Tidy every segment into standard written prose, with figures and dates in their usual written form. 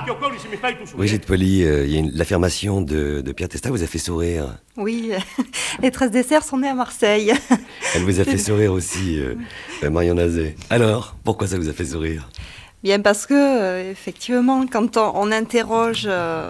Brigitte Poly, l'affirmation de Pierre Testa vous a fait sourire. Oui, les 13 desserts sont nés à Marseille. Elle vous a fait sourire aussi, Marion Nazet. Alors, pourquoi ça vous a fait sourire ? Bien parce que effectivement, quand on interroge,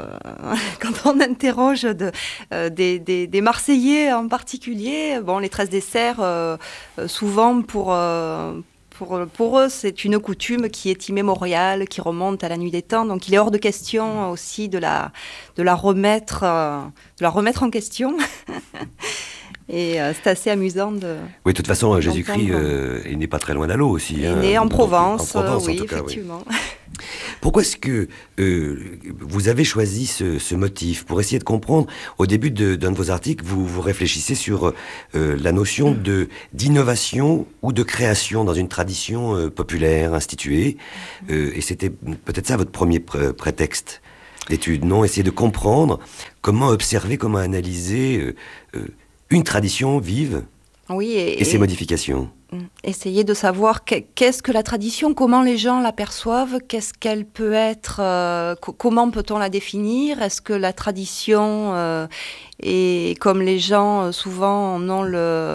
des Marseillais en particulier, bon, les 13 desserts, souvent pour eux, c'est une coutume qui est immémoriale, qui remonte à la nuit des temps. Donc, il est hors de question aussi de la remettre en question. Et c'est assez amusant de... Oui, de toute façon, Jésus-Christ, il n'est pas très loin d'Allô aussi. Il est né en Provence, oui, en tout cas, effectivement. Oui. Pourquoi est-ce que vous avez choisi ce motif pour essayer de comprendre? Au début d'un de vos articles, vous réfléchissez sur la notion d'innovation ou de création dans une tradition populaire instituée. Et c'était peut-être ça votre premier prétexte d'étude, non? Essayer de comprendre comment observer, comment analyser une tradition vive, oui, et ses modifications. Essayer de savoir qu'est-ce que la tradition, comment les gens l'aperçoivent, qu'est-ce qu'elle peut être, comment peut-on la définir? Est-ce que la tradition est comme les gens souvent en ont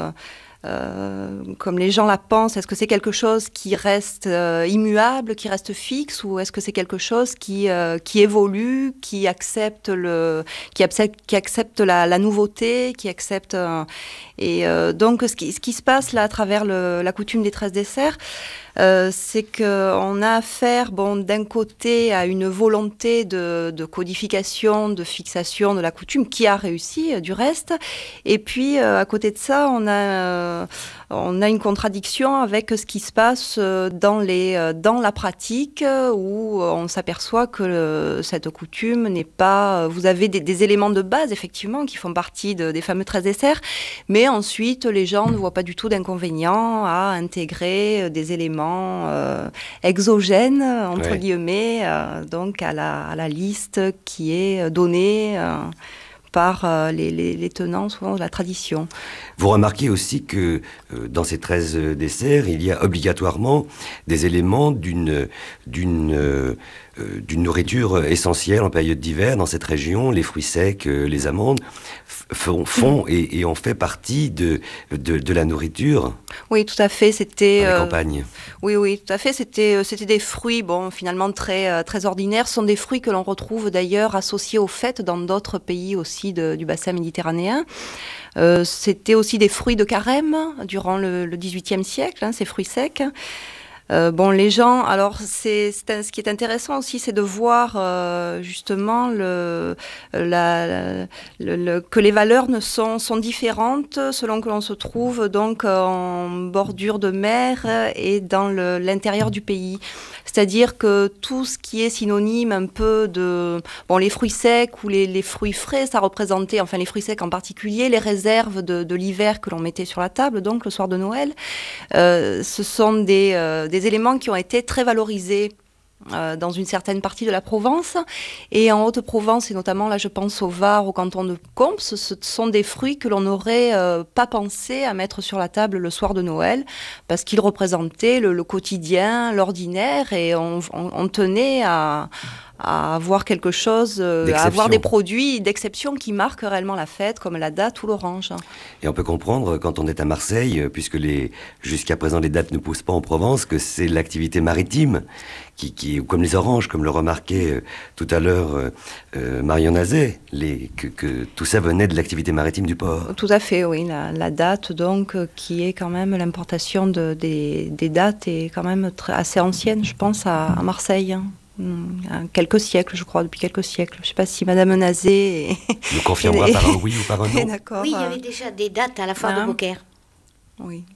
comme les gens la pensent, est-ce que c'est quelque chose qui reste immuable, qui reste fixe, ou est-ce que c'est quelque chose qui évolue, qui accepte la nouveauté, qui accepte donc ce qui se passe là à travers la coutume des 13 desserts, c'est qu'on a affaire, d'un côté, à une volonté de codification, de fixation de la coutume, qui a réussi, du reste. Et puis, à côté de ça, on a une contradiction avec ce qui se passe dans la pratique, où on s'aperçoit que cette coutume n'est pas... Vous avez des éléments de base, effectivement, qui font partie des fameux 13 desserts, mais ensuite, les gens ne voient pas du tout d'inconvénient à intégrer des éléments exogènes, entre guillemets, donc à la liste qui est donnée par les tenants, souvent, de la tradition. Vous remarquez aussi que dans ces 13 desserts, il y a obligatoirement des éléments d'une nourriture essentielle en période d'hiver dans cette région. Les fruits secs, les amandes font et ont fait partie de la nourriture. Oui, tout à fait. C'était dans les campagnes. Oui, tout à fait. C'était des fruits, finalement très très ordinaires. Ce sont des fruits que l'on retrouve d'ailleurs associés aux fêtes dans d'autres pays aussi du bassin méditerranéen. C'était aussi des fruits de carême durant le XVIIIe siècle, ces fruits secs. Les gens, alors ce qui est intéressant aussi, c'est de voir justement que les valeurs sont différentes selon que l'on se trouve donc en bordure de mer et dans l'intérieur du pays. C'est-à-dire que tout ce qui est synonyme un peu de... les fruits secs ou les fruits frais, ça représentait, enfin les fruits secs en particulier, les réserves de l'hiver que l'on mettait sur la table, donc le soir de Noël. Ce sont des éléments qui ont été très valorisés dans une certaine partie de la Provence. Et en Haute-Provence, et notamment là je pense au Var, au canton de Comps, ce sont des fruits que l'on n'aurait pas pensé à mettre sur la table le soir de Noël, parce qu'ils représentaient le quotidien, l'ordinaire, et on tenait à avoir quelque chose, à avoir des produits d'exception qui marquent réellement la fête, comme la date ou l'orange. Et on peut comprendre, quand on est à Marseille, puisque jusqu'à présent les dattes ne poussent pas en Provence, que c'est l'activité maritime qui comme les oranges, comme le remarquait tout à l'heure Marion Nazet, que tout ça venait de l'activité maritime du port. Tout à fait, oui. La date, donc, qui est quand même l'importation des dates, est quand même assez ancienne, je pense, à Marseille. Quelques siècles, je crois, depuis quelques siècles. Je ne sais pas si Madame Nazet nous confirmera par un oui ou par un non. D'accord. Oui, il y avait déjà des dates à la foire de Beaucaire. Oui.